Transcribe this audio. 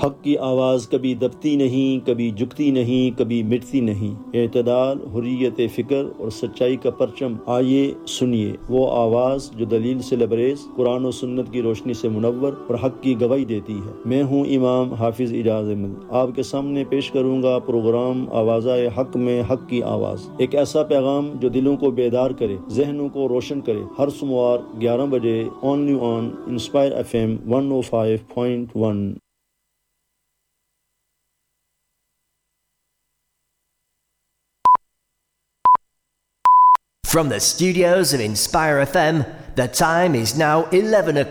हक की आवाज़ कभी दबती नहीं, कभी झुकती नहीं, कभी मिटती नहीं। एतदाल, हुर्रियत फ़िक्र और सच्चाई का परचम। आइए सुनिए वो आवाज़ जो दलील से लबरेज, कुरान और सुन्नत की रोशनी से मुनव्वर और हक की गवाही देती है। मैं हूँ इमाम हाफिज़ इजाज़ अहमद। आपके सामने पेश करूँगा प्रोग्राम आवाज़ाए हक में हक की आवाज़। एक ऐसा पैगाम जो दिलों को बेदार करे, जहनों को रोशन करे। हर सोमवार 11 बजे only on inspire FM 105.1। From the studios of Inspire FM, the time is now 11 o'clock.